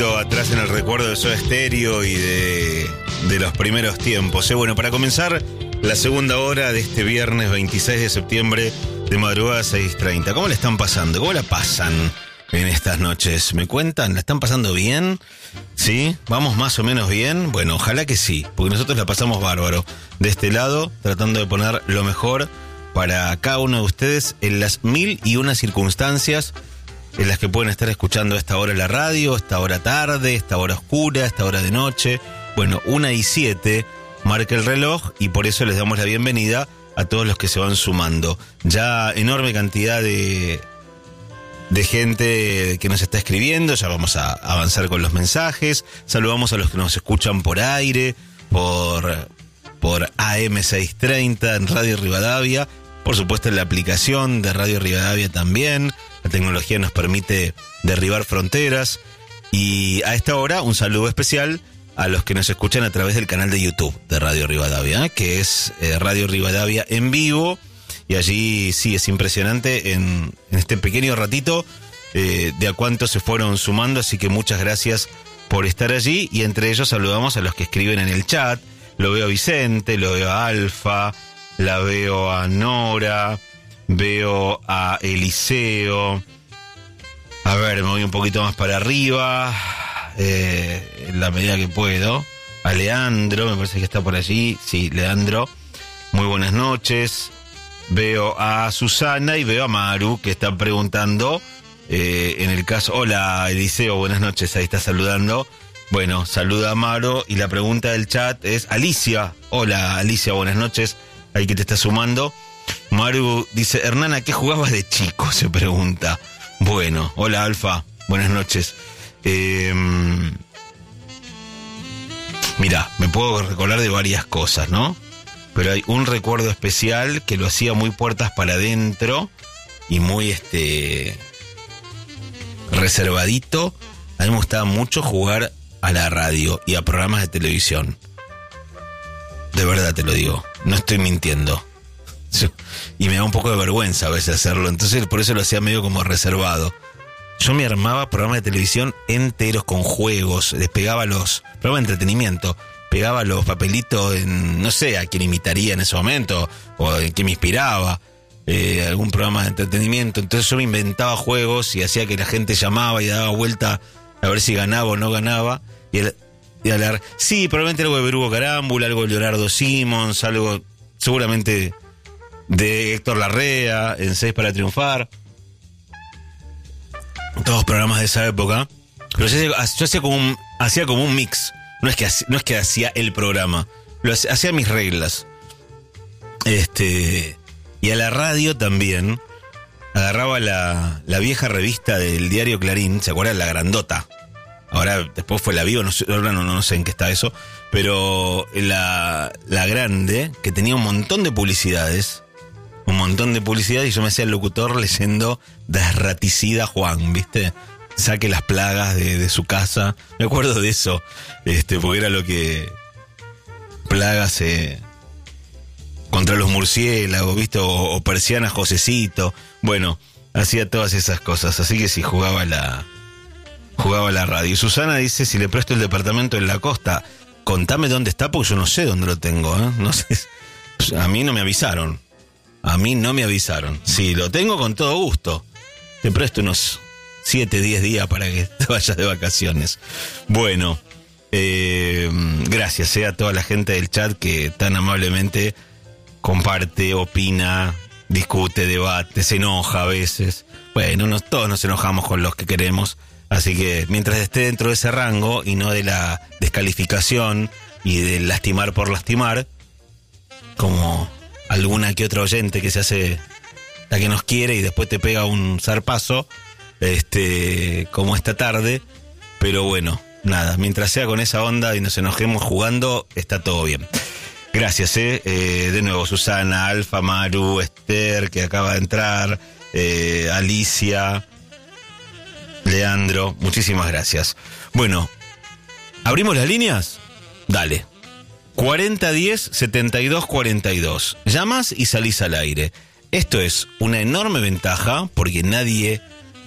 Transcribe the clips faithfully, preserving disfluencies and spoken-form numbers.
poquito atrás en el recuerdo de Soda Stereo y de, de los primeros tiempos. ¿eh? Bueno, para comenzar la segunda hora de este viernes veintiséis de septiembre de madrugada seis treinta. ¿Cómo le están pasando? ¿Cómo la pasan en estas noches? ¿Me cuentan? ¿La están pasando bien? ¿Sí? ¿Vamos más o menos bien? Bueno, ojalá que sí, porque nosotros la pasamos bárbaro. De este lado, tratando de poner lo mejor para cada uno de ustedes en las mil y una circunstancias en las que pueden estar escuchando a esta hora la radio, esta hora tarde, esta hora oscura, esta hora de noche. Bueno, una y siete marca el reloj y por eso les damos la bienvenida a todos los que se van sumando. Ya enorme cantidad de, de gente que nos está escribiendo, ya vamos a avanzar con los mensajes. Saludamos a los que nos escuchan por aire, por, por A M seiscientos treinta en Radio Rivadavia, por supuesto en la aplicación de Radio Rivadavia también. La tecnología nos permite derribar fronteras. Y a esta hora un saludo especial a los que nos escuchan a través del canal de YouTube de Radio Rivadavia, ¿eh? que es eh, Radio Rivadavia en vivo. Y allí sí es impresionante en, en este pequeño ratito eh, de a cuántos se fueron sumando. Así que muchas gracias por estar allí. Y entre ellos saludamos a los que escriben en el chat. Lo veo a Vicente, lo veo a Alfa, la veo a Nora, veo a Eliseo. A ver, me voy un poquito más para arriba, eh, en la medida que puedo. A Leandro, me parece que está por allí. Sí, Leandro, muy buenas noches. Veo a Susana y veo a Maru, que está preguntando, eh, en el caso... Hola, Eliseo, buenas noches, ahí está saludando. Bueno, saluda a Maru y la pregunta del chat es Alicia. Hola, Alicia, buenas noches, ahí que te está sumando. Maru dice, Hernán, ¿a qué jugabas de chico? Se pregunta. Bueno, hola Alfa, buenas noches. Eh, mira, me puedo recordar de varias cosas, ¿no? Pero hay un recuerdo especial que lo hacía muy puertas para adentro y muy este reservadito. A mí me gustaba mucho jugar a la radio y a programas de televisión. De verdad te lo digo, no estoy mintiendo. Y me da un poco de vergüenza a veces hacerlo, entonces por eso lo hacía medio como reservado. Yo me armaba programas de televisión enteros con juegos, les pegaba los programas de entretenimiento, pegaba los papelitos en, no sé a quién imitaría en ese momento, o en quién me inspiraba, eh, algún programa de entretenimiento. Entonces yo me inventaba juegos y hacía que la gente llamaba y daba vuelta a ver si ganaba o no ganaba. Y, el, y hablar, sí, probablemente algo de Berugo Carámbula, algo de Leonardo Simons, algo seguramente de Héctor Larrea, en Seis para Triunfar. Todos programas de esa época. Pero yo, yo hacía como un hacía como un mix. No es que no es que hacía el programa, lo hacía, hacía mis reglas. Este y a la radio también agarraba la, la vieja revista del diario Clarín, ¿se acuerdan? La grandota. Ahora después fue la Vivo, no sé, ahora no, no sé en qué está eso, pero la la grande que tenía un montón de publicidades. Un montón de publicidad y yo me hacía el locutor leyendo Desraticida Juan, ¿viste? Saque las plagas de, de su casa. Me acuerdo de eso, este, porque era lo que... Plagas eh, contra los murciélagos, ¿viste? O, o persianas Josecito. Bueno, hacía todas esas cosas, así que sí, jugaba la... Jugaba la radio. Y Susana dice, si le presto el departamento en la costa, contame dónde está, porque yo no sé dónde lo tengo, ¿eh? No sé. A mí no me avisaron. A mí no me avisaron. Sí, lo tengo con todo gusto. Te presto unos siete, diez días para que te vayas de vacaciones. Bueno, eh, gracias eh, a toda la gente del chat que tan amablemente comparte, opina, discute, debate, se enoja a veces. Bueno, nos, todos nos enojamos con los que queremos. Así que mientras esté dentro de ese rango y no de la descalificación y de lastimar por lastimar, como... alguna que otra oyente que se hace la que nos quiere y después te pega un zarpazo, este, como esta tarde. Pero bueno, nada, mientras sea con esa onda y nos enojemos jugando, está todo bien. Gracias, eh, eh de nuevo Susana, Alfa, Maru, Esther, que acaba de entrar, eh, Alicia, Leandro, muchísimas gracias. Bueno, ¿abrimos las líneas? Dale. cuarenta diez setenta y dos cuarenta y dos. Llamas y salís al aire. Esto es una enorme ventaja porque nadie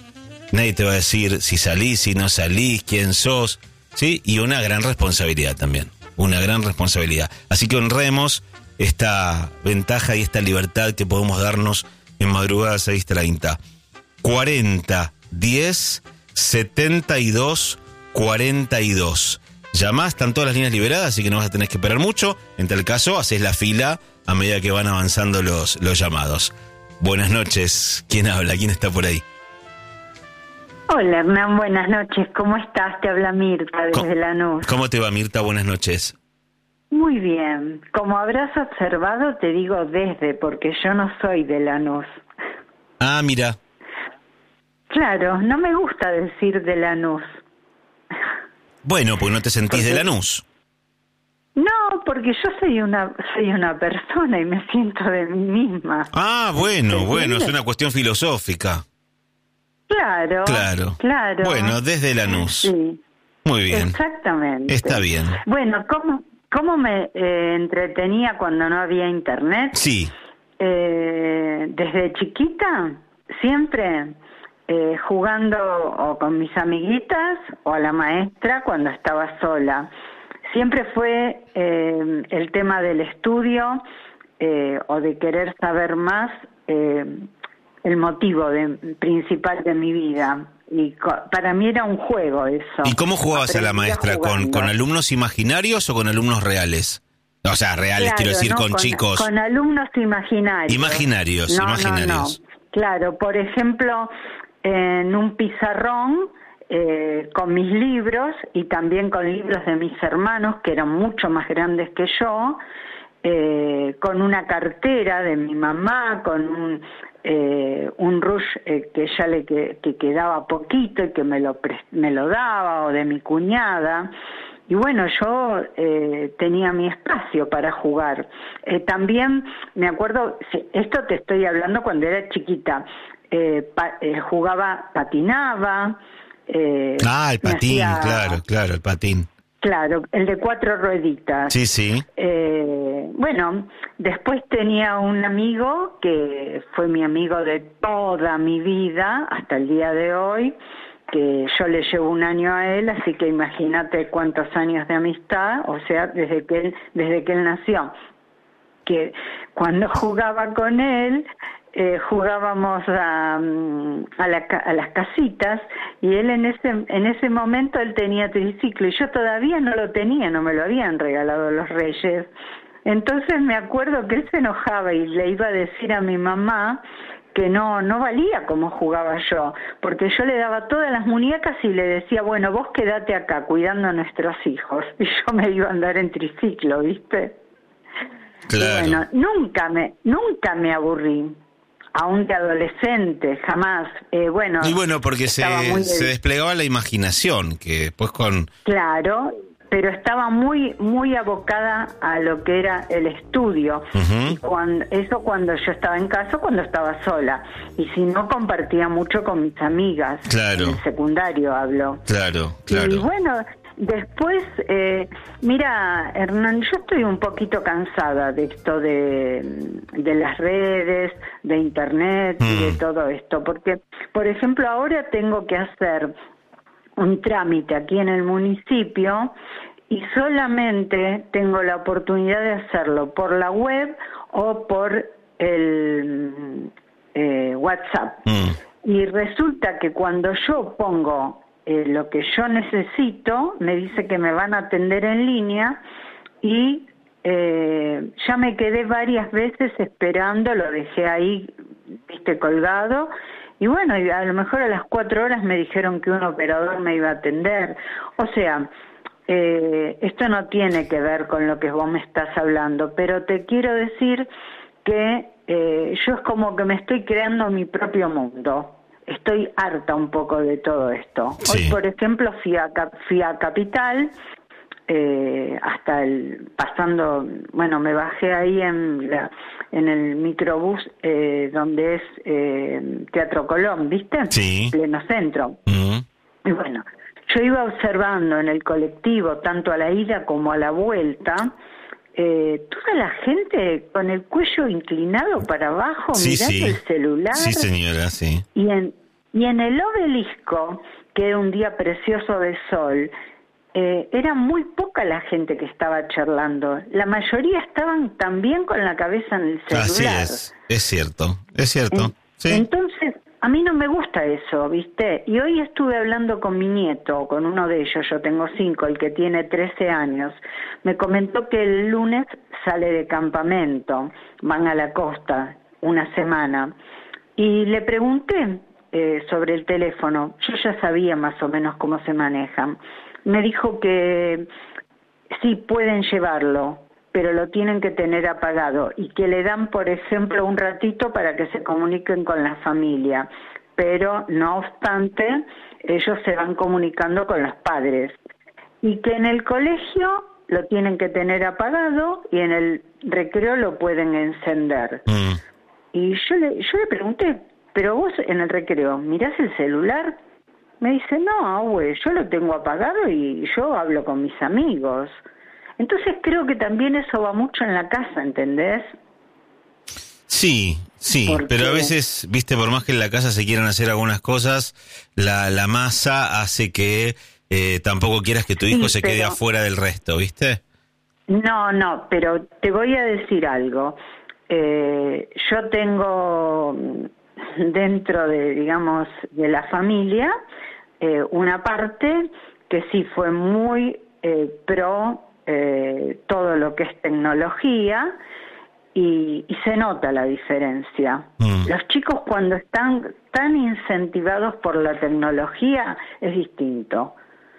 nadie te va a decir si salís, si no salís, quién sos, ¿sí? Y una gran responsabilidad también, una gran responsabilidad. Así que honremos esta ventaja y esta libertad que podemos darnos en Madrugada seis treinta. cuarenta, diez, setenta y dos, cuarenta y dos. Llamás, están todas las líneas liberadas, así que no vas a tener que esperar mucho. En tal caso, haces la fila a medida que van avanzando los, los llamados. Buenas noches. ¿Quién habla? ¿Quién está por ahí? Hola, Hernán. Buenas noches. ¿Cómo estás? Te habla Mirta desde ¿Cómo, Lanús. ¿Cómo te va, Mirta? Buenas noches. Muy bien. Como habrás observado, te digo desde, porque yo no soy de Lanús. Ah, mira. Claro, no me gusta decir de Lanús. Bueno, pues no te sentís porque... de Lanús. No, porque yo soy una soy una persona y me siento de mí misma. Ah, bueno, ¿Entiendes? bueno, es una cuestión filosófica. Claro, Claro. claro. Bueno, desde Lanús. Sí. Muy bien. Exactamente. Está bien. Bueno, ¿cómo, cómo me eh, entretenía cuando no había internet? Sí. Eh, desde chiquita, siempre eh, jugando o con mis amiguitas o a la maestra cuando estaba sola. Siempre fue eh, el tema del estudio eh, o de querer saber más eh, el motivo de, principal de mi vida. Y co- para mí era un juego eso. ¿Y cómo jugabas a la maestra? ¿Con, ¿Con alumnos imaginarios o con alumnos reales? O sea, reales, Claro, quiero decir, no, con, con chicos. Con alumnos imaginarios. Imaginarios, no, imaginarios. No, no. Claro, por ejemplo, en un pizarrón eh, con mis libros y también con libros de mis hermanos, que eran mucho más grandes que yo, eh, con una cartera de mi mamá, con un... Eh, un rush eh, que ella le que, que quedaba poquito y que me lo pre- me lo daba, o de mi cuñada, y bueno, yo eh, tenía mi espacio para jugar. Eh, también me acuerdo, esto te estoy hablando cuando era chiquita, eh, pa, eh, jugaba, patinaba. Eh, Ah, el patín, hacía, claro, claro, el patín. Claro, el de cuatro rueditas. Sí, sí. Eh, bueno, después tenía un amigo que fue mi amigo de toda mi vida, hasta el día de hoy, que yo le llevo un año a él, así que imagínate cuántos años de amistad, o sea, desde que él, desde que él nació. Que cuando jugaba con él, eh, jugábamos a, a, la, a las casitas, y él en ese en ese momento él tenía triciclo y yo todavía no lo tenía, no me lo habían regalado los Reyes. Entonces me acuerdo que él se enojaba y le iba a decir a mi mamá que no no valía como jugaba yo, porque yo le daba todas las muñecas y le decía, bueno, vos quédate acá cuidando a nuestros hijos, y yo me iba a andar en triciclo, ¿viste? Claro. Y bueno, nunca me nunca me aburrí, aún de adolescente, jamás. Eh, bueno, Y bueno, porque se, muy se desplegaba la imaginación, que después con... Claro, pero estaba muy muy abocada a lo que era el estudio. Uh-huh. Y cuando, eso cuando yo estaba en casa, cuando estaba sola. Y si no, compartía mucho con mis amigas. Claro. En el secundario hablo. Claro, claro. Y bueno, después, eh, mira, Hernán, yo estoy un poquito cansada de esto de, de las redes, de internet mm. y de todo esto. Porque, por ejemplo, ahora tengo que hacer un trámite aquí en el municipio y solamente tengo la oportunidad de hacerlo por la web o por el eh, WhatsApp. Mm. Y resulta que cuando yo pongo eh, lo que yo necesito, me dice que me van a atender en línea y eh, ya me quedé varias veces esperando, lo dejé ahí, viste, colgado. Y bueno, a lo mejor a las cuatro horas me dijeron que un operador me iba a atender. O sea, eh, esto no tiene que ver con lo que vos me estás hablando, pero te quiero decir que eh, yo es como que me estoy creando mi propio mundo. Estoy harta un poco de todo esto. Sí. Hoy, por ejemplo, fui a, fui a Capital, eh, hasta el, pasando, bueno, me bajé ahí en la... en el microbús eh, donde es eh, Teatro Colón, ¿viste? Sí. Pleno centro. Uh-huh. Y bueno, yo iba observando en el colectivo, tanto a la ida como a la vuelta, eh, toda la gente con el cuello inclinado para abajo, sí, mirando sí. el celular. Sí, señora, sí. Y en, Y en el Obelisco, que era un día precioso de sol, eh, era muy poca la gente que estaba charlando. La mayoría estaban también con la cabeza en el celular. Así es, es cierto, es cierto. En, sí. Entonces, a mí no me gusta eso, ¿viste? Y hoy estuve hablando con mi nieto, con uno de ellos, yo tengo cinco, el que tiene trece años. Me comentó que el lunes sale de campamento, van a la costa una semana. Y le pregunté eh, sobre el teléfono, yo ya sabía más o menos cómo se manejan. Me dijo que sí pueden llevarlo, pero lo tienen que tener apagado y que le dan, por ejemplo, un ratito para que se comuniquen con la familia. Pero, no obstante, ellos se van comunicando con los padres. Y que en el colegio lo tienen que tener apagado y en el recreo lo pueden encender. Mm. Y yo le, yo le pregunté, ¿pero vos en el recreo mirás el celular? Me dice, no, güey, yo lo tengo apagado y yo hablo con mis amigos. Entonces creo que también eso va mucho en la casa, ¿entendés? Sí, sí, porque... pero a veces, viste, por más que en la casa se quieran hacer algunas cosas, la, la masa hace que eh, tampoco quieras que tu hijo sí, se pero... quede afuera del resto, ¿viste? No, no, pero te voy a decir algo. Eh, yo tengo dentro de, digamos, de la familia, eh, una parte que sí fue muy eh, pro eh, todo lo que es tecnología y, y se nota la diferencia. Mm. Los chicos cuando están tan incentivados por la tecnología es distinto.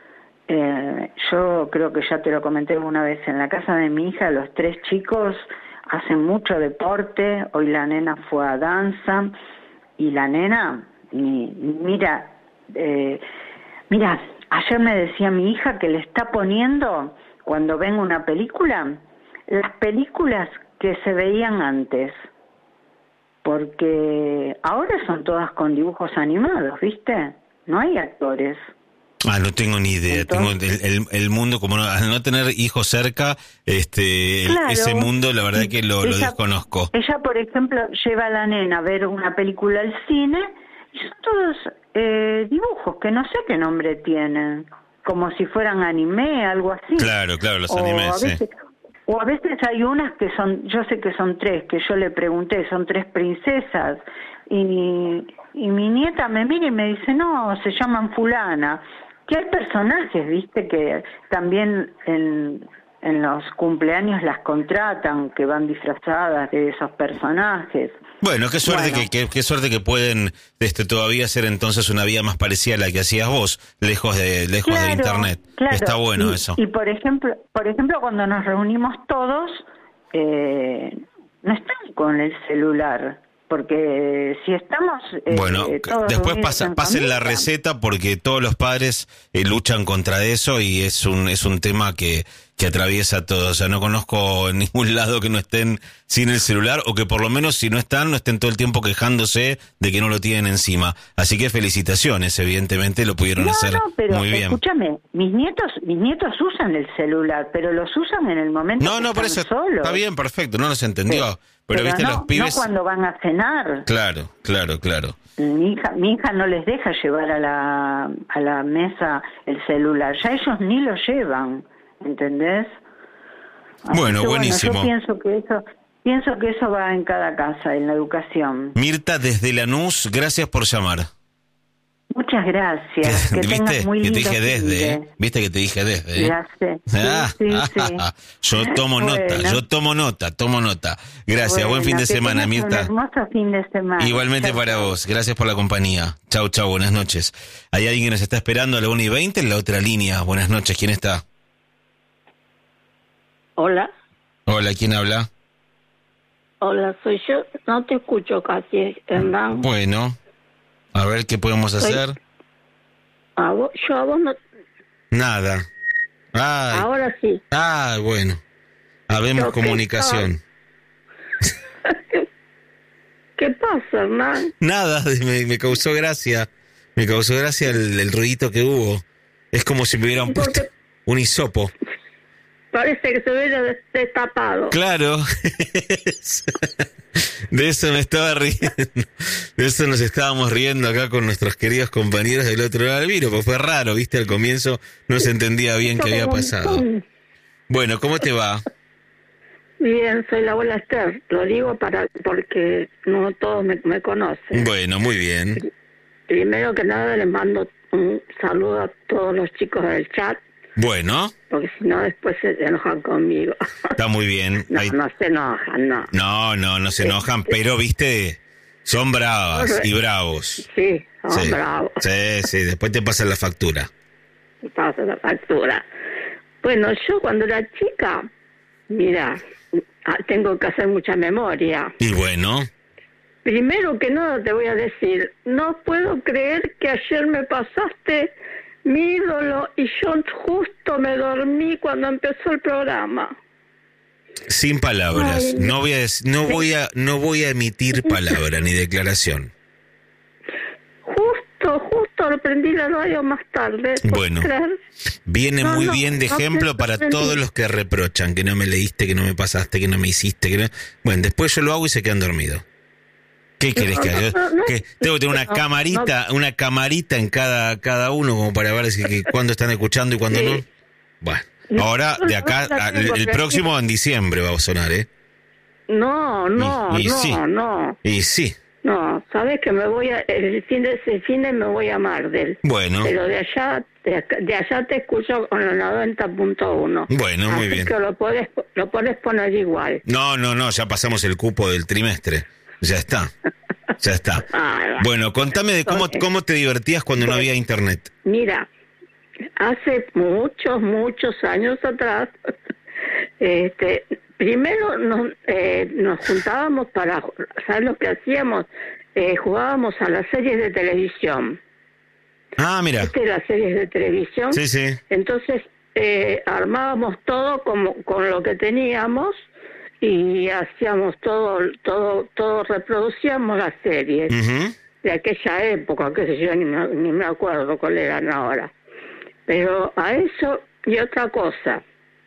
Eh, yo creo que ya te lo comenté una vez, en la casa de mi hija los tres chicos hacen mucho deporte, hoy la nena fue a danza y la nena, mi, mira, eh, mira, ayer me decía mi hija que le está poniendo, cuando ven una película, las películas que se veían antes, porque ahora son todas con dibujos animados, ¿viste? No hay actores. Ah, no tengo ni idea. Entonces, tengo el, el, el mundo, como no, al no tener hijos cerca, este, claro, ese mundo, la verdad que lo, ella, lo desconozco. Ella, por ejemplo, lleva a la nena a ver una película al cine y son todos eh, dibujos que no sé qué nombre tienen, como si fueran anime, algo así. Claro, claro, los o animes, a veces, sí. O a veces hay unas que son, yo sé que son tres, que yo le pregunté, son tres princesas, y, y mi nieta me mira y me dice, no, se llaman fulana. Que hay personajes, viste, que también en, en los cumpleaños las contratan, que van disfrazadas de esos personajes. Bueno, qué suerte bueno. que, que qué suerte que pueden este todavía hacer entonces una vida más parecida a la que hacías vos, lejos de lejos claro, de internet. Claro. Está bueno y, eso. Y por ejemplo, por ejemplo cuando nos reunimos todos, eh, no están con el celular. Porque si estamos eh, bueno, todos después pasa, pasen familia. La receta porque todos los padres eh, luchan contra eso y es un es un tema que, que atraviesa todo. O sea, no conozco en ningún lado que no estén sin el celular o que por lo menos si no están, no estén todo el tiempo quejándose de que no lo tienen encima. Así que felicitaciones, evidentemente lo pudieron no, hacer no, pero, muy bien. Escúchame, mis nietos mis nietos usan el celular, pero los usan en el momento no, que no, están por eso solos. Está bien, perfecto, no nos entendió. Sí. Pero, Pero viste no, los pibes. no cuando van a cenar. Claro, claro, claro. Mi hija, mi hija no les deja llevar a la a la mesa el celular. Ya ellos ni lo llevan, ¿entendés? Así bueno, que, buenísimo. Bueno, yo pienso que eso pienso que eso va en cada casa, en la educación. Mirta desde Lanús, gracias por llamar. Muchas gracias. Que ¿Viste? tengas muy que te lindo dije desde, ¿eh? Viste que te dije desde. ¿eh? Ya sé. Sí, ah, sí, ah, sí. Ah, yo tomo bueno. nota, yo tomo nota, tomo nota. Gracias, bueno, buen fin de semana, Mirta. Un hermoso fin de semana. Igualmente chau, para chau. Vos, gracias por la compañía. Chau, chau, buenas noches. Hay alguien que nos está esperando a la una y veinte en la otra línea. Buenas noches, ¿quién está? Hola. Hola, ¿quién habla? Hola, soy yo. No te escucho casi, Hernán. Bueno, a ver qué podemos soy... hacer. A vos, yo a vos no... Nada. Ay. Ahora sí. Ah, bueno. Habemos comunicación. ¿Qué pasa, Hernán? Nada, me, me causó gracia. Me causó gracia el, el ruidito que hubo. Es como si me hubieran puesto un hisopo. parece que se hubiera destapado. Claro. De eso me estaba riendo. De eso nos estábamos riendo acá con nuestros queridos compañeros del otro lado del vidrio, porque fue raro, viste, al comienzo no se entendía bien qué había pasado. Bueno, ¿cómo te va? Bien, soy la abuela Esther. Lo digo para porque no todos me, me conocen. Bueno, muy bien. Primero que nada les mando un saludo a todos los chicos del chat. Bueno. Porque si no después se enojan conmigo. Está muy bien. No, Hay... no se enojan, no. No, no, no se enojan, pero viste, son bravas y bravos. Sí, son sí. bravos. Sí, sí, después te pasan la factura. Te pasan la factura. Bueno, yo cuando era chica, mira, tengo que hacer mucha memoria. Y bueno. Primero que nada te voy a decir, no puedo creer que ayer me pasaste mi ídolo y yo justo me dormí cuando empezó el programa. Sin palabras. Ay, no voy a no voy a no voy a emitir palabra ni declaración. Justo, justo lo prendí la radio más tarde. Bueno, creer? Viene no, muy no, bien de no ejemplo para todos los que reprochan que no me leíste, que no me pasaste, que no me hiciste, que no... Bueno, después yo lo hago y se quedan dormidos. ¿Qué querés que haga? No, no, ¿Qué? Tengo que tener una camarita, una camarita en cada cada uno como para ver si que, cuándo están escuchando y cuándo sí. no. Bueno, ahora de acá el, el próximo en diciembre va a sonar, ¿eh? No, no, y, y no, sí. no. Y sí. No, sabes que me voy a el fin de ese fin de me voy a Mardel. Bueno. Pero de allá de, de allá te escucho con el noventa punto uno. Bueno, muy Así bien. Que lo podés lo podés poner igual. No, no, no, ya pasamos el cupo del trimestre. Ya está, ya está. Ah, bueno, contame de cómo, cómo te divertías cuando no había internet. Mira, hace muchos, muchos años atrás, este, primero nos, eh, nos juntábamos para, ¿sabes lo que hacíamos? Eh, jugábamos a las series de televisión. Ah, mira. ¿Viste las series de televisión? Sí, sí. Entonces, eh, armábamos todo como, con lo que teníamos. Y hacíamos todo, todo, todo, reproducíamos las series uh-huh. de aquella época, qué sé yo, ni me, ni me acuerdo cuál eran ahora. Pero a eso y otra cosa,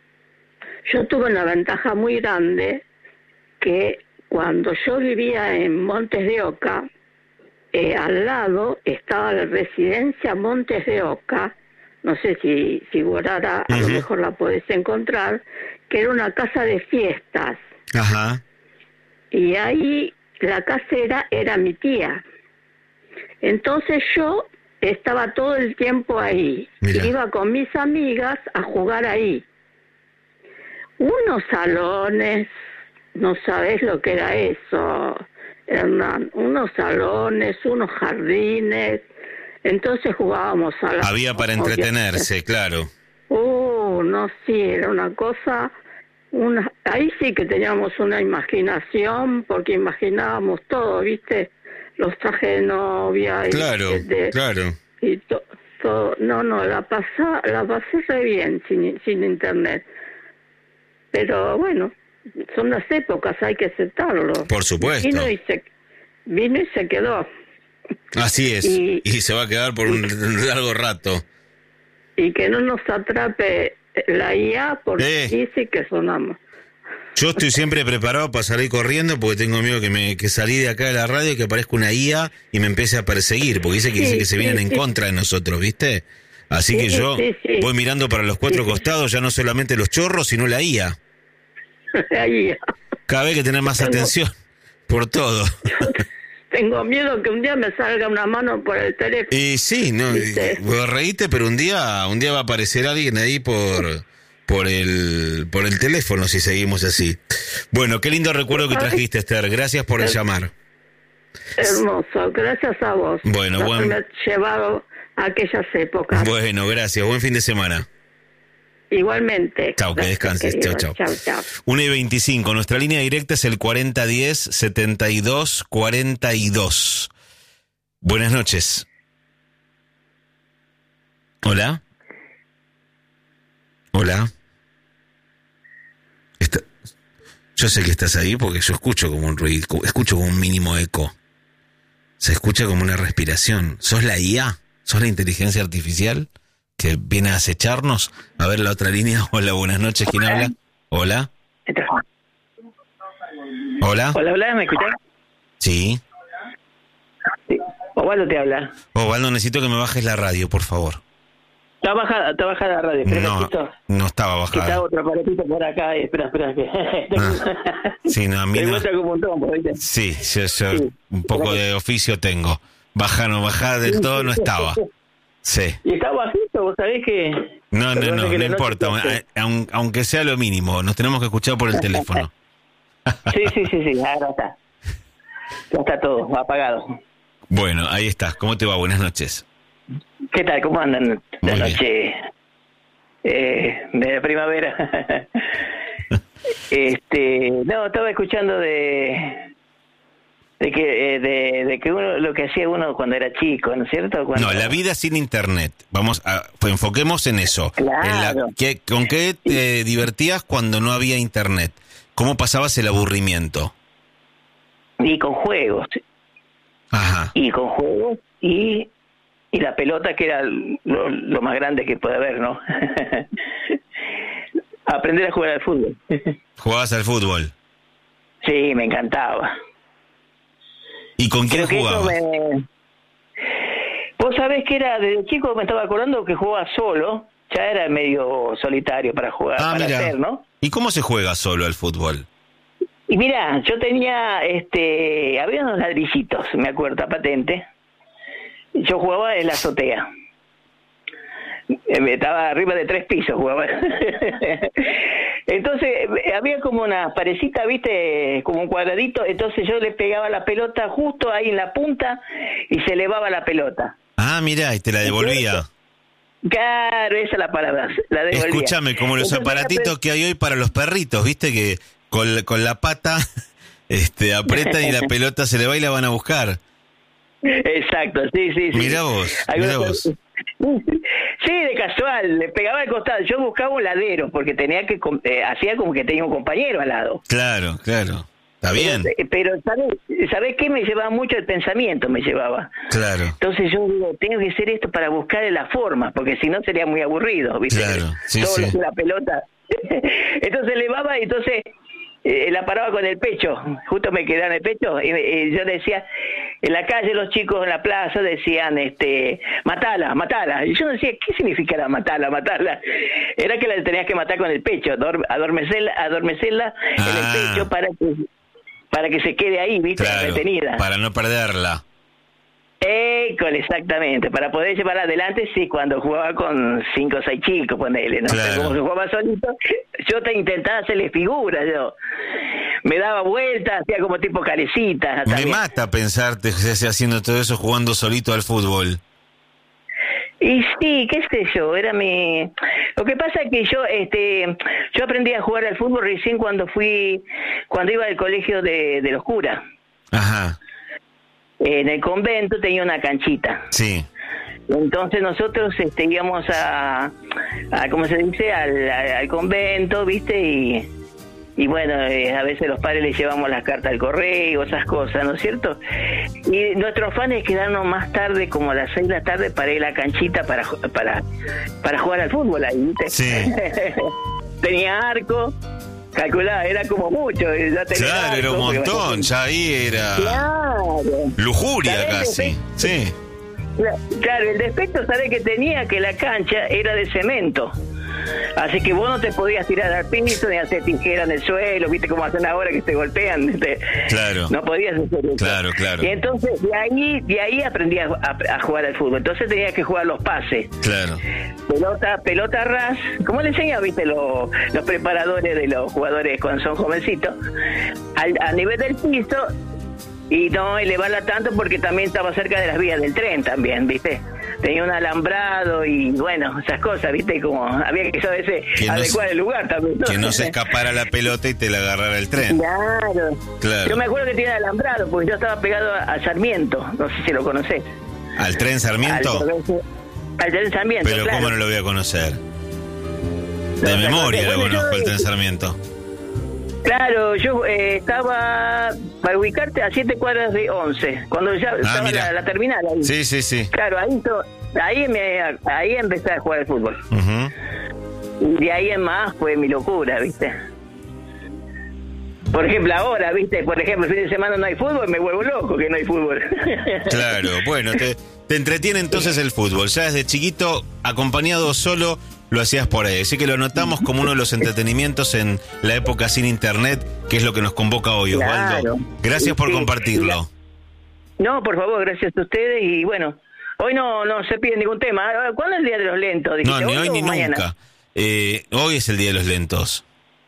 yo tuve una ventaja muy grande que cuando yo vivía en Montes de Oca, eh, al lado estaba la residencia Montes de Oca, no sé si, si Guarara uh-huh. a lo mejor la podés encontrar, que era una casa de fiestas. Ajá. Y ahí la casera era mi tía. Entonces yo estaba todo el tiempo ahí. Mira. Iba con mis amigas a jugar ahí. Unos salones, no sabés lo que era eso. Eran unos salones, unos jardines. Entonces jugábamos a la... Había para entretenerse, claro. Uh, no, sí, era una cosa... Una, ahí sí que teníamos una imaginación, porque imaginábamos todo, ¿viste? Los trajes de novia. Y claro, de, de, claro. Y to, todo. No, no, la, pasa, la pasé re bien sin, sin internet. Pero bueno, son las épocas, hay que aceptarlo. Por supuesto. Vino y se, vino y se quedó. Así es, y, y se va a quedar por un largo rato. Y que no nos atrape la I A porque eh. dice que sonamos. Yo estoy siempre preparado para salir corriendo porque tengo miedo que me que salí de acá de la radio y que aparezca una I A y me empiece a perseguir, porque dice que, sí, dice que se vienen sí, en sí. contra de nosotros, ¿viste? Así sí, que yo sí, sí. voy mirando para los cuatro sí, costados, ya no solamente los chorros, sino la I A. La I A. Cada vez hay que tener más tengo, atención por todo. Tengo miedo que un día me salga una mano por el teléfono. Y sí, no, vos reíste, pero un día, un día va a aparecer alguien ahí por, por el, por el teléfono si seguimos así. Bueno, qué lindo recuerdo que trajiste, Esther. Gracias por el llamar. Hermoso, gracias a vos. Bueno, por buen... haberme llevado a aquellas épocas. Bueno, gracias. Buen fin de semana. Igualmente. Chao, que descanses. Chao, chao. Chao, chao. una y veinticinco. Nuestra línea directa es el cuarenta diez, setenta y dos, cuarenta y dos. Buenas noches. Hola. Hola. Está... Yo sé que estás ahí porque yo escucho como un ruido, escucho como un mínimo eco. Se escucha como una respiración. ¿Sos la I A? ¿Sos la inteligencia artificial? que viene a acecharnos. A ver la otra línea. Hola, buenas noches, ¿quién habla? Hola. Hola. Hola, hola, ¿me escuchás? Sí. Sí. Osvaldo te habla. Osvaldo, necesito que me bajes la radio, por favor. Está bajada, está bajada la radio. Espera, No, Quito, no estaba que bajada. está otro aparatito por acá. Espera, espera. Que... Ah, sí, no, a mí Te no. muestra como un trompo, ¿viste? Sí, yo, yo Sí. un poco de oficio tengo. Baja, no, bajada del todo no estaba. Sí. Y está bajito, vos sabés que... No, no, Perdón, no, que no la importa. noche- a- aun- Aunque sea lo mínimo, nos tenemos que escuchar por el teléfono. Sí, sí, sí, sí, ahora está. Ya está todo apagado. Bueno, ahí estás. ¿Cómo te va? Buenas noches. ¿Qué tal? ¿Cómo andan Muy la bien. noche eh, de la primavera? este, no, estaba escuchando de de que eh, de, de que uno lo que hacía uno cuando era chico, ¿no es cierto? Cuando... No, la vida sin internet. Vamos a pues, enfoquemos en eso. Claro. En la- ¿qué- ¿Con qué te divertías cuando no había internet? ¿Cómo pasabas el aburrimiento? Y con juegos, Ajá. y con juegos y y la pelota que era lo, lo más grande que puede haber, ¿no? Aprender a jugar al fútbol. ¿Jugabas al fútbol? Sí, me encantaba. ¿Y con quién Creo que eso jugabas? me... Vos sabés que era, desde chico me estaba acordando que jugaba solo, ya era medio solitario para jugar, Ah, para mira. hacer, ¿no? ¿Y cómo se juega solo al fútbol? Y mira, yo tenía, este, había unos ladrillitos, me acuerdo, a patente. Yo jugaba en la azotea. Eh, Estaba arriba de tres pisos, jugaba. Entonces, eh, había como una parecita, viste, como un cuadradito, entonces yo le pegaba la pelota justo ahí en la punta y se elevaba la pelota. Ah, mira, y te la devolvía. Claro, esa es la palabra, la devolvía. Escúchame, como los Entonces, aparatitos que hay hoy para los perritos, ¿viste? Que con, con la pata este, apretan y la pelota se le va y la van a buscar. Exacto, sí, sí, sí. Mirá vos, Algunos- mirá vos. Sí, de casual, le pegaba al costado. Yo buscaba un ladero porque tenía que, com- eh, hacía como que tenía un compañero al lado. Claro, claro. Está bien. Pero, pero ¿sabes, ¿sabes qué? Me llevaba mucho el pensamiento, me llevaba. Claro. Entonces yo digo, tengo que hacer esto para buscar la forma, porque si no sería muy aburrido, ¿viste? Claro, sí, Todo sí. lo que la pelota. Entonces elevaba y entonces eh, la paraba con el pecho, justo me quedaba en el pecho, y, y yo decía, en la calle los chicos en la plaza decían, este, matala, matala. Y yo decía, ¿qué significará matala, matala? Era que la tenías que matar con el pecho, ador- adormecerla, adormecerla en Ah. el pecho para que, para que se quede ahí, ¿viste? Claro, Retenida. para no perderla. École, exactamente, para poder llevarla adelante, sí, cuando jugaba con cinco o seis chicos, ponele, ¿no? Claro. Pero como se jugaba solito, yo te intentaba hacerle figuras, yo. Me daba vueltas, hacía como tipo carecita. Me mata pensarte que se hace haciendo todo eso jugando solito al fútbol. Y sí, qué sé yo, era mi... Lo que pasa es que yo, este, yo aprendí a jugar al fútbol recién cuando fui, cuando iba al colegio de, de los curas. Ajá, En el convento tenía una canchita. sí. Entonces nosotros este, íbamos a, a, ¿cómo se dice? Al, al, al convento, ¿viste? Y, y bueno, eh, a veces los padres les llevamos las cartas al correo, esas cosas, ¿no es cierto? Y nuestro afán es quedarnos más tarde, como a las seis de la tarde, para ir a la canchita para, para, para jugar al fútbol ahí, ¿viste? Sí. Tenía arco, calculaba, era como mucho. Ya tenía Claro, era un arco, porque- montón, ya ahí era Claro. lujuria ¿Sabés? casi. Sí. Claro, el defecto, ¿sabes que tenía? Que la cancha era de cemento. Así que vos no te podías tirar al piso ni hacer tijera en el suelo, viste cómo hacen ahora que te golpean, ¿viste? Claro. No podías hacer eso. Claro, claro. Y entonces de ahí, de ahí aprendí a, a- a jugar al fútbol. Entonces tenía que jugar los pases. Claro. Pelota, pelota ras, como le enseñan, viste, los, los preparadores de los jugadores cuando son jovencitos, al, a nivel del piso, y no elevarla tanto porque también estaba cerca de las vías del tren también, viste. Tenía un alambrado y bueno, esas cosas, viste, como había que saber ese, Que no adecuar se- el lugar también, ¿no? Que no se escapara la pelota y te la agarrara el tren. Claro. Claro. Yo me acuerdo que tenía alambrado porque yo estaba pegado a, a Sarmiento, no sé si lo conocés. ¿Al tren Sarmiento? Al, al tren Sarmiento, Pero claro. ¿cómo no lo voy a conocer? De No, memoria bueno, lo conozco yo- el tren Sarmiento. Claro, yo eh, estaba para ubicarte a siete cuadras de once, cuando ya estaba mira. la, la terminal ahí. Sí, sí, sí. Claro, ahí, so- ahí me ahí empecé a jugar al fútbol. Uh-huh. De ahí en más fue mi locura, ¿viste? Por ejemplo, ahora, ¿viste? Por ejemplo, el fin de semana no hay fútbol, me vuelvo loco que no hay fútbol. Claro, bueno, te, te entretiene entonces el fútbol. Ya desde chiquito, acompañado o solo, lo hacías por ahí. Así que lo notamos como uno de los entretenimientos en la época sin internet, que es lo que nos convoca hoy, Osvaldo. Claro. Gracias por sí, compartirlo. No, por favor, gracias a ustedes. Y bueno, hoy no no se pide ningún tema. ¿Cuándo es el Día de los Lentos? No, ni hoy, hoy ni mañana? Nunca. Eh, hoy es el Día de los Lentos.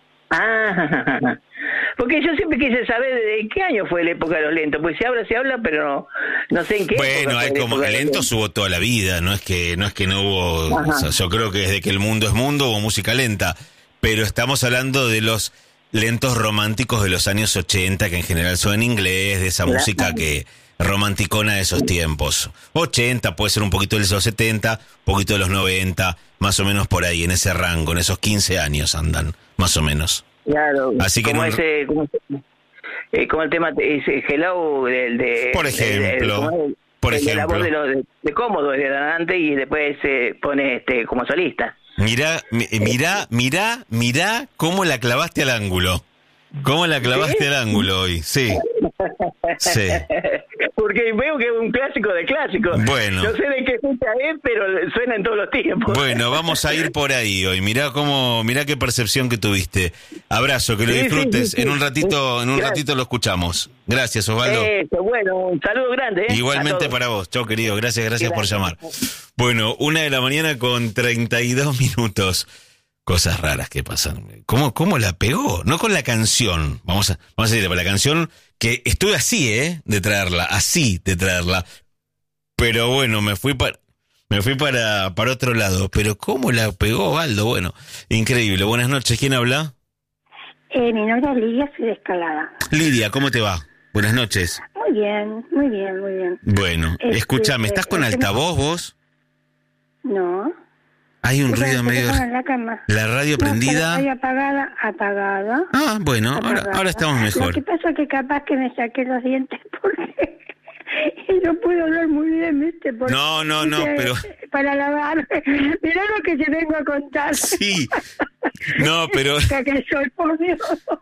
Ah, porque yo siempre quise saber de qué año fue la época de los lentos, pues se habla, se habla, pero no, no sé en qué. Bueno, hay como que lentos hubo toda la vida, no es que no es que no hubo, o sea, yo creo que desde que el mundo es mundo hubo música lenta, pero estamos hablando de los lentos románticos de los años ochenta, que en general son en inglés, de esa música que romanticona de esos tiempos. ochenta, puede ser un poquito de los setenta, un poquito de los noventa, más o menos por ahí, en ese rango, en esos quince años andan, más o menos. Claro, así que como, no... ese, como, eh, como el tema ese Hello del de, por ejemplo, de, de, por de, ejemplo, de la voz de, lo, de, de Cómodo de Danante y después se eh, pone este como solista. Mirá, mirá, mirá, mirá cómo la clavaste al ángulo. ¿Cómo la clavaste ¿Sí? al ángulo hoy? Sí. Sí. Porque veo que es un clásico de clásicos. Bueno. No sé de qué fecha es, pero suena en todos los tiempos. Bueno, vamos a ir por ahí hoy. Mirá cómo, mirá qué percepción que tuviste. Abrazo, que lo sí, disfrutes. Sí, sí, sí. En un ratito, en un Gracias. ratito lo escuchamos. Gracias, Osvaldo. Eso, bueno, un saludo grande. ¿eh? Igualmente para vos. Chau, querido. Gracias, gracias, gracias por llamar. Bueno, una de la mañana con treinta y dos minutos. Cosas raras que pasan. ¿Cómo, cómo la pegó? No con la canción. Vamos a, vamos a decir, con la canción que estuve así, ¿eh? De traerla, así de traerla. Pero bueno, me fui para, me fui para, para otro lado. Pero ¿cómo la pegó, Osvaldo? Bueno, increíble. Buenas noches. ¿Quién habla? Eh, mi nombre es Lidia, soy de Escalada. Lidia, ¿cómo te va? Buenas noches. Muy bien, muy bien, muy bien. Bueno, este, escúchame, ¿estás con este, altavoz vos? No. Hay un ruido medio... La, la radio no, prendida... La radio apagada, apagada. Ah, bueno, apagada. Ahora, ahora estamos mejor. Lo que pasa es que capaz que me saqué los dientes porque... y no puedo hablar muy bien, ¿viste? Porque, no, no, no, ¿viste? pero... Para lavar. Mirá lo que te vengo a contar. Sí. No, pero... que soy, por Dios.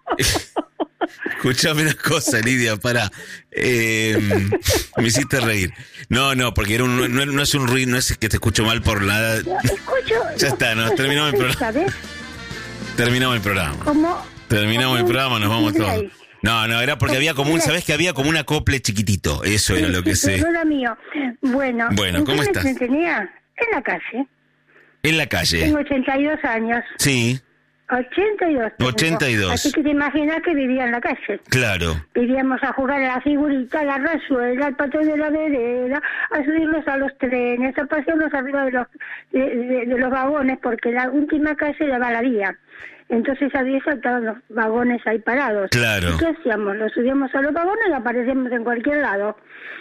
Escuchame una cosa, Lidia, para. Eh, me hiciste reír. No, no, porque era un, no, no es un ruido, no es que te escucho mal por nada. Escucho. Ya está, no, terminamos el programa. ¿Sabes? Terminamos el programa. ¿Cómo? Terminamos el programa, nos vamos todos. No, no, era porque había como un, ¿sabés que había como un acople chiquitito? Eso era lo que sé. No era mío. Bueno, bueno, ¿cómo estás? Me tenía en la calle. En la calle. Tengo ochenta y dos años. Sí. ochenta y dos. ochenta y dos. Así que te imaginas que vivía en la calle. Claro. Vivíamos a jugar a la figurita, a la rayuela, al patio de la vereda, a subirnos a los trenes, a pasearnos arriba de los de, de, de los vagones, porque la última calle daba a la vía. Entonces había saltado los vagones ahí parados. Claro. ¿Y qué hacíamos? Los subíamos a los vagones y aparecíamos en cualquier lado.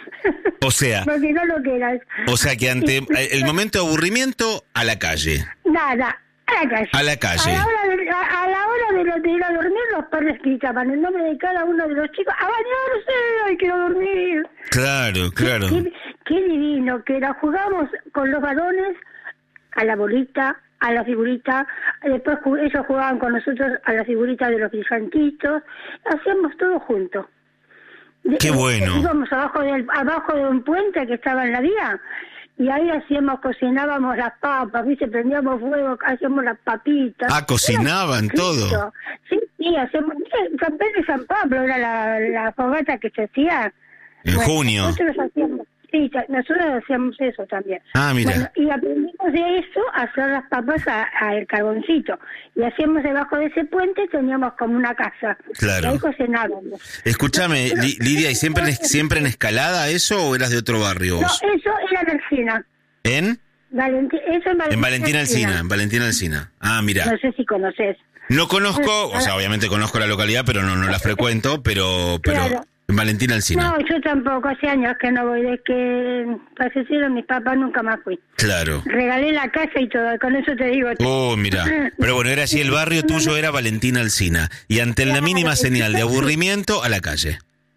O sea... porque no lo que era. O sea que ante el momento de aburrimiento, a la calle. Nada. A la calle. A la calle. A la hora de, a, a la hora de, lo, de ir a dormir, los padres gritaban el nombre de cada uno de los chicos. ¡A bañarse! ¡Ay, quiero dormir! Claro, claro. Qué, qué, qué divino que era. Jugábamos con los varones a la bolita, a la figurita. Después ellos jugaban con nosotros a la figurita de los brillantitos. Hacíamos todo juntos. ¡Qué bueno! Íbamos abajo, del, abajo de un puente que estaba en la vía. Y ahí hacíamos, cocinábamos las papas, ¿viste? Prendíamos fuego, hacíamos las papitas. Ah, cocinaban todo. Sí, sí, hacemos... San Pedro y San Pablo era la, la fogata que se hacía. En bueno, junio. Nosotros hacíamos, sí, nosotros hacíamos eso también. Ah, mira. Bueno, y aprendimos de eso a hacer las papas al carboncito. Y hacíamos debajo de ese puente, teníamos como una casa. Claro. Y ahí cocinábamos. Escúchame, Li- Lidia, ¿y siempre en, siempre en Escalada eso o eras de otro barrio vos? No, eso era en Alsina. ¿En? Valenti- eso en Valentina, en Valentina Alsina, en Valentina Alsina. Ah, mira. No sé si conoces. No conozco, o sea, obviamente conozco la localidad, pero no, no la frecuento, pero, pero Claro. en Valentina Alsina. No, yo tampoco, hace años que no voy, desde que fallecieron mis papás nunca más fui. Claro. Regalé la casa y todo, con eso te digo. Oh, mira. Pero bueno, era así, el barrio tuyo era Valentina Alsina. Y ante la mínima señal de aburrimiento, a la calle.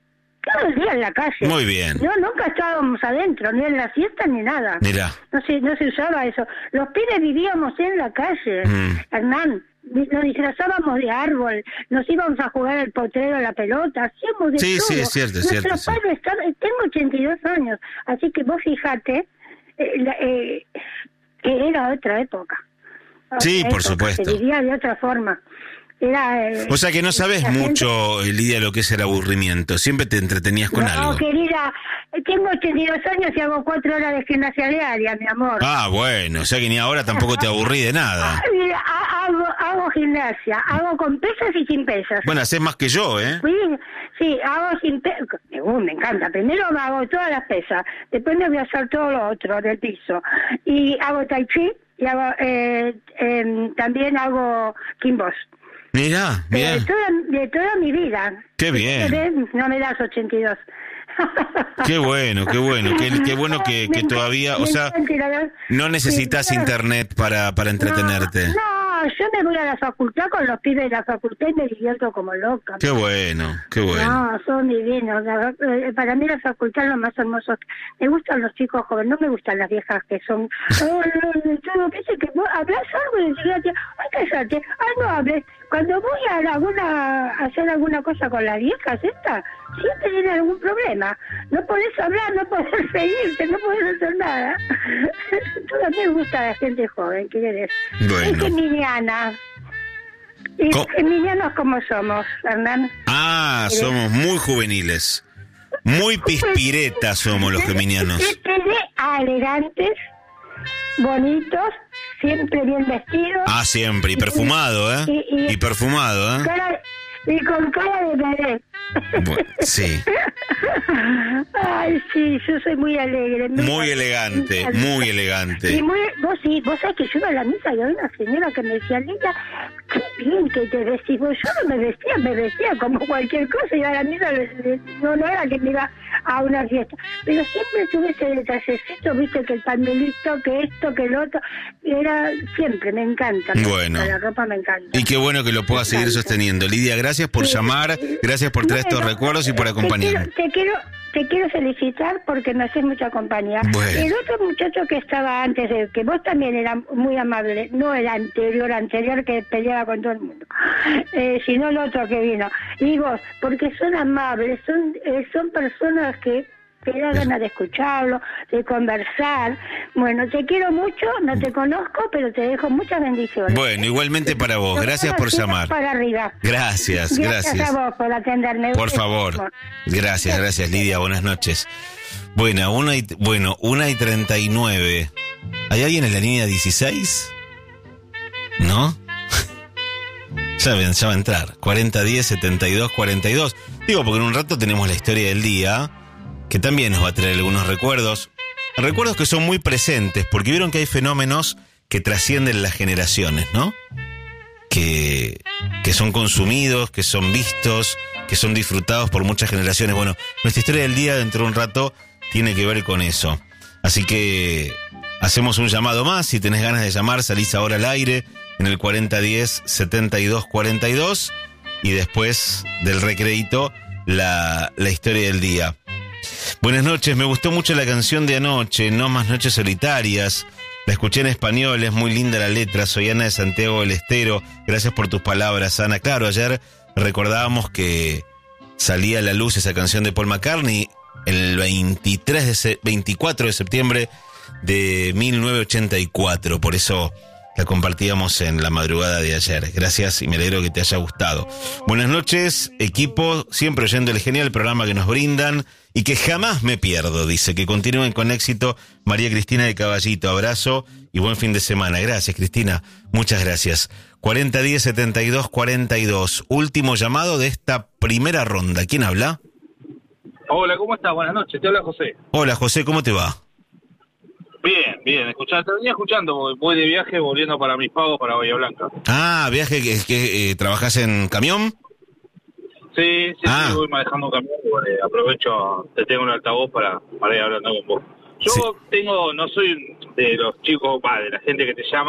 todo el día en la calle. Muy bien. No, nunca estábamos adentro, ni en la fiesta ni nada. Mirá. No se, no se usaba eso. Los pibes vivíamos en la calle, mm. Hernán. Nos disfrazábamos de árbol, nos íbamos a jugar al potrero, a la pelota, hacíamos de sí, todo. Sí, es cierto, es cierto. Nuestros padres sí. Estaban, tengo ochenta y dos años, así que vos fijate eh, eh, que era otra época. Otra sí, época, por supuesto. Se vivía de otra forma. Era, eh, o sea que no sabes mucho, gente... Lidia, lo que es el aburrimiento. Siempre te entretenías con no, algo. No, querida, tengo ochenta y dos años y hago cuatro horas de gimnasia diaria, mi amor. Ah, bueno, o sea que ni ahora tampoco te aburrí de nada. Mira, hago, hago gimnasia, hago con pesas y sin pesas. Bueno, haces más que yo, ¿eh? Sí, sí, hago sin pesas. Uh, me encanta. Primero me hago todas las pesas, después me voy a hacer todo lo otro del piso. Y hago tai chi y hago, eh, eh, también hago kimbos. Mirá, mirá. De toda, de toda mi vida. Qué bien. No me das ochenta y dos. Qué bueno, qué bueno, qué, qué bueno que, que todavía, o sea, no necesitas internet para, para entretenerte. No, no, yo me voy a la facultad con los pibes de la facultad y me divierto como loca. Qué bueno, qué bueno. No, son divinos. Para mí la facultad es lo más hermoso. Me gustan los chicos jóvenes, no me gustan las viejas que son... Todo que que vos hablas algo y decís, ay, cállate, ay, no hables. Cuando voy a alguna a hacer alguna cosa con las viejas estas, siempre tienen algún problema. No podés hablar, no podés seguirte, no podés hacer nada. Todo a mí me gusta la gente joven, ¿qué querés? Bueno. Es geminiana. Y Co- geminianos como somos, Hernán. Ah, somos muy juveniles. Muy pispiretas somos los geminianos. Elegantes, bonitos, siempre bien vestidos. Ah, siempre, y perfumado, ¿eh? Y, y, y perfumado, ¿eh? Cara, y con cara de bebé. Bueno, sí. Ay, sí, yo soy muy alegre. Muy elegante, muy elegante. Y muy, vos sí, vos sabés que yo iba a la misa y había una señora que me decía, Lidia, qué bien que te vestís. Vos, yo no me vestía, me vestía como cualquier cosa. Iba a la misa, no, no era que me iba a una fiesta. Pero siempre tuve ese detallecito, viste, que el pañuelito, que esto, que el otro. Era siempre, me encanta. Bueno. La ropa me encanta. Y qué bueno que lo puedas seguir sosteniendo. Lidia, gracias por sí, llamar, gracias por traer estos recuerdos y por acompañarme. Te quiero, te quiero, te quiero felicitar porque me haces mucha compañía. Bueno. El otro muchacho que estaba antes, de que vos también eras muy amable, no el anterior, anterior que peleaba con todo el mundo, eh, sino el otro que vino. Y vos, porque son amables, son, eh, son personas que te da ganas de escucharlo, de conversar. Bueno, te quiero mucho, no te conozco, pero te dejo muchas bendiciones. Bueno, igualmente para vos, gracias por llamar. Para arriba. Gracias, gracias. Gracias a vos por atenderme. Por favor. Gracias, gracias, Lidia, buenas noches. Bueno, una y, bueno, una y treinta y nueve. ¿Hay alguien en la línea dieciséis? ¿No? Ya, ven, ya va a entrar. cuarenta diez setenta y dos cuarenta y dos. Digo, porque en un rato tenemos la historia del día, que también nos va a traer algunos recuerdos. Recuerdos que son muy presentes, porque vieron que hay fenómenos que trascienden las generaciones, ¿no? Que, que son consumidos, que son vistos, que son disfrutados por muchas generaciones. Bueno, nuestra historia del día dentro de un rato tiene que ver con eso. Así que hacemos un llamado más. Si tenés ganas de llamar, salís ahora al aire en el cuarenta diez setenta y dos cuarenta y dos y después del recreíto la, la historia del día. Buenas noches, me gustó mucho la canción de anoche, No más noches solitarias. La escuché en español, es muy linda la letra. Soy Ana de Santiago del Estero. Gracias por tus palabras, Ana. Claro, ayer recordábamos que salía a la luz esa canción de Paul McCartney el veintitrés de se- veinticuatro de septiembre de mil novecientos ochenta y cuatro. Por eso la compartíamos en la madrugada de ayer. Gracias y me alegro que te haya gustado. Buenas noches, equipo, siempre oyendo el genial programa que nos brindan y que jamás me pierdo, dice. Que continúen con éxito, María Cristina de Caballito. Abrazo y buen fin de semana. Gracias, Cristina. Muchas gracias. cuarenta diez setenta y dos cuarenta y dos. Último llamado de esta primera ronda. ¿Quién habla? Hola, ¿cómo estás? Buenas noches. Te habla José. Hola, José, ¿cómo te va? Bien, bien. Escuchá, te venía escuchando porque voy de viaje volviendo para mis pagos para Bahía Blanca. Ah, viaje que, que eh, ¿trabajás en camión? Sí, sí, ah. sí, voy manejando un camión y bueno, aprovecho, te tengo un altavoz para, para ir hablando con vos. Yo sí. tengo, no soy de los chicos, va, de la gente que te llama,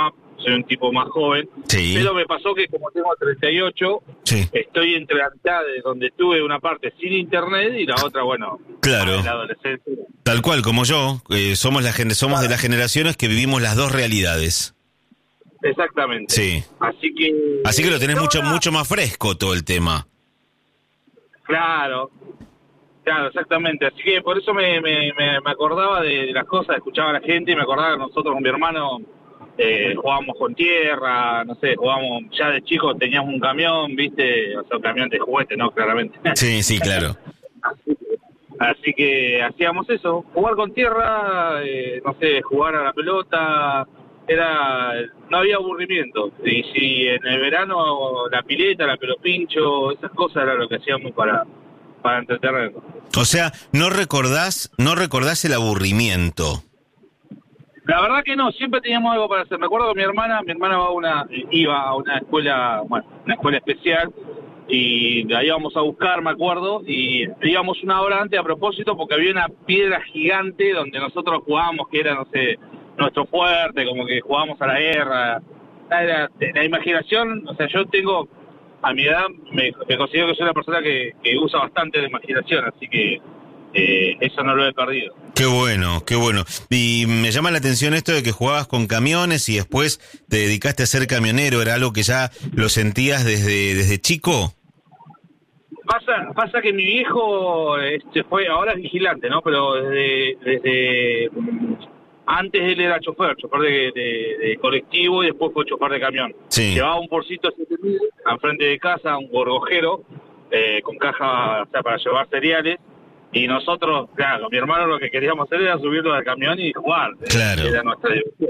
soy un tipo más joven, sí. Pero me pasó que como tengo treinta y ocho, sí. Estoy entre la mitad de donde tuve una parte sin internet y la otra, bueno, claro. en la adolescencia. Tal cual, como yo, eh, somos, la, somos de las generaciones que vivimos las dos realidades. Exactamente. Sí. Así que... Así que lo tenés mucho, ahora, mucho más fresco todo el tema. Claro. Claro, exactamente. Así que por eso me, me, me, me acordaba de, de las cosas, escuchaba a la gente y me acordaba que nosotros con mi hermano eh, jugábamos con tierra, no sé, jugábamos, ya de chicos teníamos un camión, ¿viste? O sea, un camión de juguete, ¿no? Claramente. Sí, sí, claro. así, así que hacíamos eso, jugar con tierra, eh, no sé, jugar a la pelota, era no había aburrimiento. Y si en el verano la pileta, la pelopincho, esas cosas era lo que hacíamos para... para entretenernos. O sea, no recordás, no recordás el aburrimiento. La verdad que no, siempre teníamos algo para hacer. Me acuerdo que mi hermana, mi hermana va a una, iba a una escuela, bueno, una escuela especial, y la íbamos a buscar, me acuerdo, y íbamos una hora antes a propósito porque había una piedra gigante donde nosotros jugábamos, que era, no sé, nuestro fuerte, como que jugábamos a la guerra. Era, la imaginación, o sea, yo tengo... A mi edad me, me considero que soy una persona que, que usa bastante la imaginación, así que eh, eso no lo he perdido. Qué bueno, qué bueno. Y me llama la atención esto de que jugabas con camiones y después te dedicaste a ser camionero. ¿Era algo que ya lo sentías desde, desde chico? Pasa, pasa que mi viejo este, fue, ahora es vigilante, ¿no? Pero desde... desde antes él era chofer, chofer de, de, de colectivo y después fue chofer de camión. Sí. Llevaba un porcito siete mil al frente de casa, un gorgojero, eh, con caja, o sea, para llevar cereales. Y nosotros, claro, mi hermano lo que queríamos hacer era subirlo al camión y jugar. Claro. Era nuestra diversión.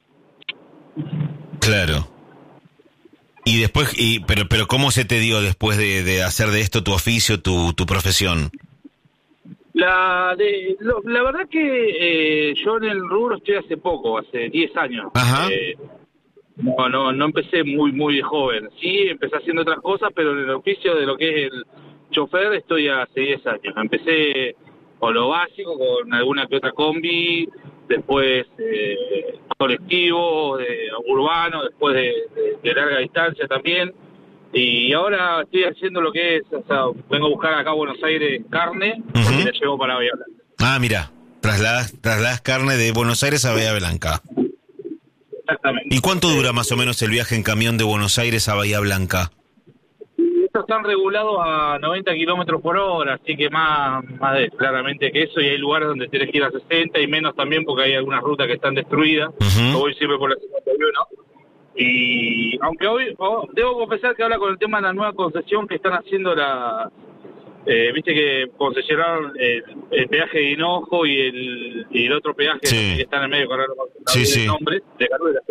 Claro. Y después, y pero pero ¿cómo se te dio después de, de hacer de esto tu oficio, tu, tu profesión? La de lo, la verdad que eh, yo en el rubro estoy hace poco, hace diez años. Ajá. Eh, no, no, no empecé muy, muy joven. Sí, empecé haciendo otras cosas, pero en el oficio de lo que es el chofer estoy hace diez años. Empecé con lo básico, con alguna que otra combi, después eh, colectivo, eh, urbano, después de, de, de larga distancia también. Y ahora estoy haciendo lo que es, o sea, vengo a buscar acá a Buenos Aires carne, uh-huh. Y la llevo para Bahía Blanca. Ah, mira, trasladas, trasladas carne de Buenos Aires a Bahía Blanca. Exactamente. ¿Y cuánto dura más o menos el viaje en camión de Buenos Aires a Bahía Blanca? Estos están regulados a noventa kilómetros por hora, así que más, más de, claramente que eso, y hay lugares donde tienes que ir a sesenta y menos también porque hay algunas rutas que están destruidas. Uh-huh. Yo voy siempre por la cincuenta y uno. Y aunque hoy, oh, debo confesar que ahora con el tema de la nueva concesión que están haciendo la... Eh, viste que concesionaron el, el peaje de Hinojo y el, y el otro peaje sí. que está en el medio, con sí, el sí. nombre, de Caruela.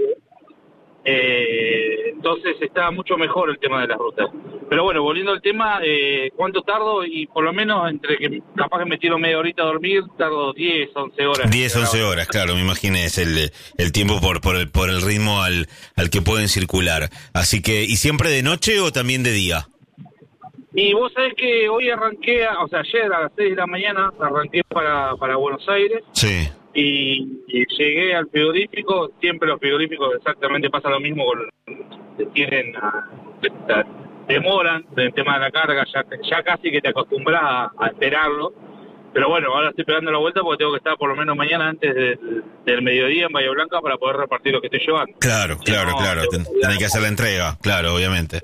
Eh, entonces está mucho mejor el tema de las rutas. Pero bueno, volviendo al tema, eh, ¿cuánto tardo? Y por lo menos entre que capaz que me tiro media horita a dormir, tardo diez, once horas. diez, once horas, claro, me imaginé, es el, el tiempo por, por, el, por el ritmo al, al que pueden circular. Así que, ¿y siempre de noche o también de día? Y vos sabés que hoy arranqué, a, o sea, ayer a las seis de la mañana arranqué para, para Buenos Aires. Sí. Y, y llegué al frigorífico. Siempre los frigoríficos exactamente pasa lo mismo, con, tienen a, a, demoran el tema de la carga, ya, ya casi que te acostumbras a, a esperarlo. Pero bueno, ahora estoy pegando la vuelta porque tengo que estar por lo menos mañana antes del, del mediodía en Bahía Blanca para poder repartir lo que estoy llevando. Claro, claro, no, claro, Ten, tenés que hacer la entrega, claro, obviamente.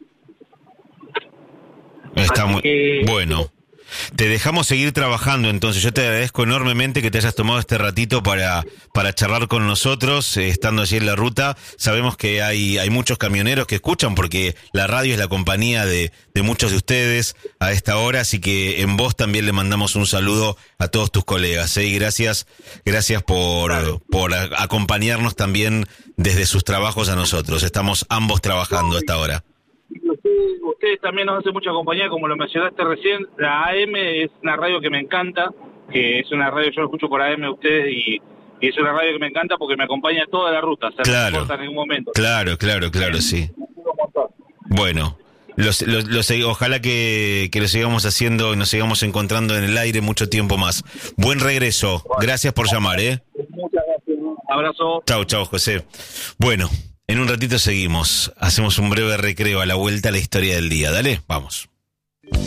Está muy que... bueno. Te dejamos seguir trabajando, entonces. Yo te agradezco enormemente que te hayas tomado este ratito para para charlar con nosotros, eh, estando allí en la ruta. Sabemos que hay hay muchos camioneros que escuchan, porque la radio es la compañía de, de muchos de ustedes a esta hora, así que en vos también le mandamos un saludo a todos tus colegas, ¿eh? Y gracias, gracias por, claro. por a, acompañarnos también desde sus trabajos a nosotros. Estamos ambos trabajando a esta hora. Ustedes también nos hacen mucha compañía, como lo mencionaste recién. La A M es una radio que me encanta, que es una radio, yo lo escucho por A M a ustedes y, y es una radio que me encanta porque me acompaña toda la ruta, o sea, claro, no importa en ningún momento. Claro, claro, claro, sí. Bueno, los, los, los, ojalá que, que lo sigamos haciendo y nos sigamos encontrando en el aire mucho tiempo más. Buen regreso, gracias por llamar, ¿eh? Muchas gracias, un abrazo. Chau, chau, José. Bueno. En un ratito seguimos. Hacemos un breve recreo a la vuelta a la historia del día. Dale, vamos.